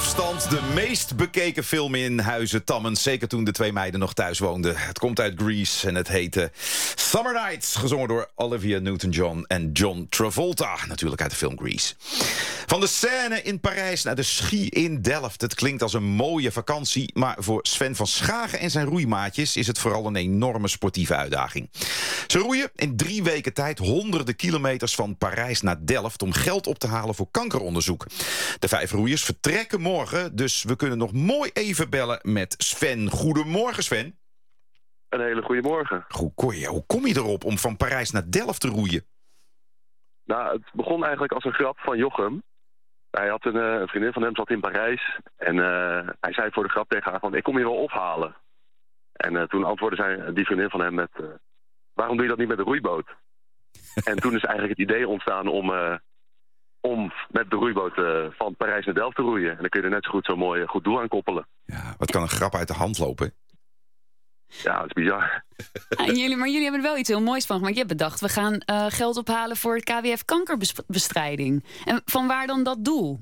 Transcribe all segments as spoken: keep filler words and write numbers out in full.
afstand de meest bekeken film in Huizen Tammens. Zeker toen de twee meiden nog thuis woonden. Het komt uit Grease en het heette Summer Nights. Gezongen door Olivia Newton-John en John Travolta. Natuurlijk uit de film Grease. Van de Seine in Parijs naar de Schie in Delft. Het klinkt als een mooie vakantie. Maar voor Sven van Schagen en zijn roeimaatjes is het vooral een enorme sportieve uitdaging. Ze roeien in drie weken tijd honderden kilometers van Parijs naar Delft om geld op te halen voor kankeronderzoek. De vijf roeiers vertrekken morgen, dus we kunnen nog mooi even bellen met Sven. Goedemorgen, Sven. Een hele goede morgen. Hoe kom je, hoe kom je erop om van Parijs naar Delft te roeien? Nou, het begon eigenlijk als een grap van Jochem. Hij had een, uh, een vriendin van hem, zat in Parijs. En uh, hij zei voor de grap tegen haar van, ik kom je wel ophalen. En uh, toen antwoordde zij, die vriendin van hem met, uh, waarom doe je dat niet met de roeiboot? En toen is eigenlijk het idee ontstaan om, uh, om met de roeiboot uh, van Parijs naar Delft te roeien. En dan kun je er net zo goed zo'n mooi goed doel aan koppelen. Ja, wat kan een grap uit de hand lopen? Ja, het is bizar. Ja, en jullie, maar jullie hebben er wel iets heel moois van gemaakt. Je hebt bedacht, we gaan uh, geld ophalen voor het K W F kankerbestrijding. En van waar dan dat doel?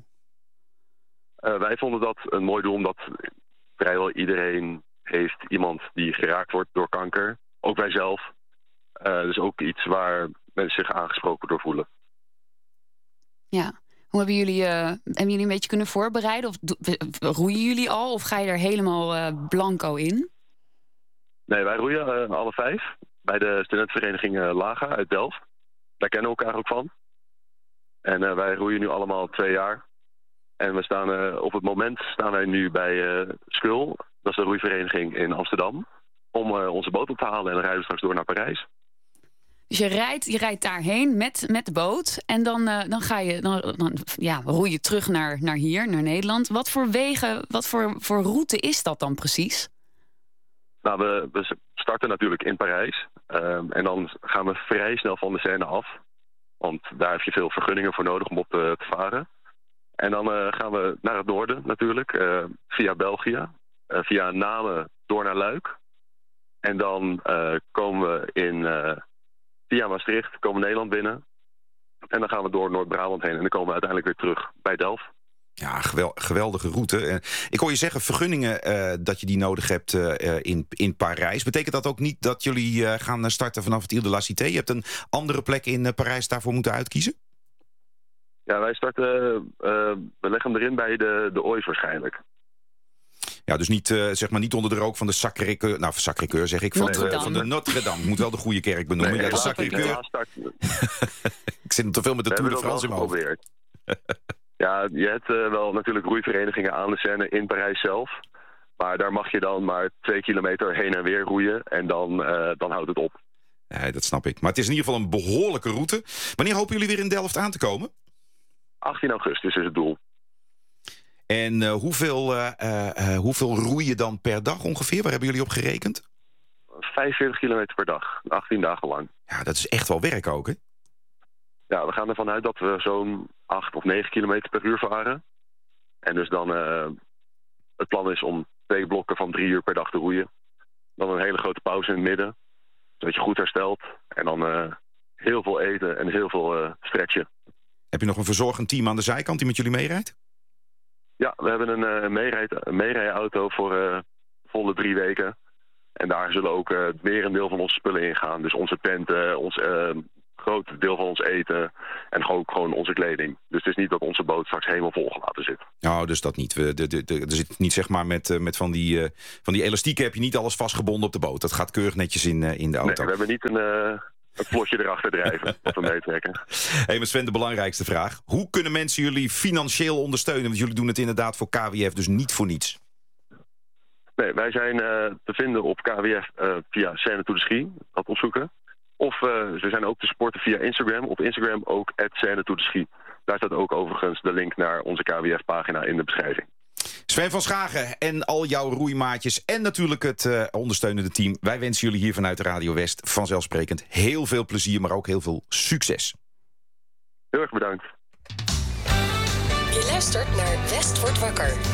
Uh, wij vonden dat een mooi doel, omdat vrijwel iedereen heeft iemand die geraakt wordt door kanker. Ook wij zelf. Uh, dus ook iets waar mensen zich aangesproken door voelen. Ja. Hoe hebben jullie, uh, hebben jullie een beetje kunnen voorbereiden? Of do- roeien jullie al? Of ga je er helemaal uh, blanco in? Nee, wij roeien uh, alle vijf bij de studentenvereniging uh, Laga uit Delft. Daar kennen we elkaar ook van. En uh, wij roeien nu allemaal twee jaar. En we staan uh, op het moment staan wij nu bij uh, Skul. Dat is de roeivereniging in Amsterdam. Om uh, onze boot op te halen en dan rijden we straks door naar Parijs. Dus je rijdt, je rijdt daarheen met, met de boot. En dan, uh, dan ga je dan, dan ja, roei je terug naar, naar hier, naar Nederland. Wat voor wegen, wat voor, voor route is dat dan precies? Nou, we, we starten natuurlijk in Parijs. Um, en dan gaan we vrij snel van de Seine af. Want daar heb je veel vergunningen voor nodig om op te, te varen. En dan uh, gaan we naar het noorden natuurlijk. Uh, via België. Uh, via Namen door naar Luik. En dan uh, komen we in, uh, via Maastricht komen we Nederland binnen. En dan gaan we door Noord-Brabant heen. En dan komen we uiteindelijk weer terug bij Delft. Ja, gewel, geweldige route. Ik hoor je zeggen, vergunningen uh, dat je die nodig hebt uh, in, in Parijs. Betekent dat ook niet dat jullie uh, gaan starten vanaf het Ile de la Cité? Je hebt een andere plek in uh, Parijs daarvoor moeten uitkiezen? Ja, wij starten, uh, we leggen hem erin bij de, de Oise waarschijnlijk. Ja, dus niet, uh, zeg maar niet onder de rook van de Sacré-Cœur. Nou, Sacré-Cœur zeg ik. Van, uh, van de Notre-Dame. Ik moet wel de goede kerk benoemen. Nee, ja, de Sacré-Cœur. Ik zit te veel met de Tour de France in mijn hoofd. Ja, je hebt uh, wel natuurlijk roeiverenigingen aan de Seine in Parijs zelf. Maar daar mag je dan maar twee kilometer heen en weer roeien. En dan, uh, dan houdt het op. Nee, dat snap ik. Maar het is in ieder geval een behoorlijke route. Wanneer hopen jullie weer in Delft aan te komen? achttien augustus is het doel. En uh, hoeveel, uh, uh, hoeveel roei je dan per dag ongeveer? Waar hebben jullie op gerekend? vijfenveertig kilometer per dag. achttien dagen lang. Ja, dat is echt wel werk ook, hè? Ja, we gaan ervan uit dat we zo'n acht of negen kilometer per uur varen. En dus dan, uh, het plan is om twee blokken van drie uur per dag te roeien. Dan een hele grote pauze in het midden. Zodat je goed herstelt. En dan uh, heel veel eten en heel veel uh, stretchen. Heb je nog een verzorgend team aan de zijkant die met jullie meerijdt? Ja, we hebben een, uh, meerijd, een meerijauto voor uh, volle drie weken. En daar zullen ook uh, het merendeel van onze spullen in gaan. Dus onze tenten, ons... Uh, groot deel van ons eten en ook gewoon onze kleding. Dus het is niet dat onze boot straks helemaal volgelaten zit. Nou, dus dat niet. We, de, de, de, er zit niet zeg maar met, uh, met van, die, uh, van die elastieken heb je niet alles vastgebonden op de boot. Dat gaat keurig netjes in, uh, in de auto. Nee, we hebben niet een, uh, een plotje erachter drijven wat we meetrekken. Hé, hey, maar Sven, de belangrijkste vraag. Hoe kunnen mensen jullie financieel ondersteunen? Want jullie doen het inderdaad voor K W F, dus niet voor niets. Nee, wij zijn uh, te vinden op K W F uh, via Seine to the Schie, dat opzoeken. Of uh, ze zijn ook te supporten via Instagram. Op Instagram ook at Seine to the Schie. Daar staat ook overigens de link naar onze K W F-pagina in de beschrijving. Sven van Schagen en al jouw roeimaatjes en natuurlijk het uh, ondersteunende team. Wij wensen jullie hier vanuit Radio West vanzelfsprekend heel veel plezier, maar ook heel veel succes. Heel erg bedankt. Je luistert naar West wordt wakker.